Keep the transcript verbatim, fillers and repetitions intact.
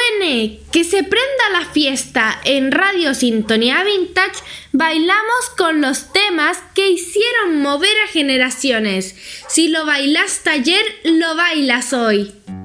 suene, que se prenda la fiesta en Radio Sintonía Vintage, bailamos con los temas que hicieron mover a generaciones. Si lo bailaste ayer, lo bailas hoy.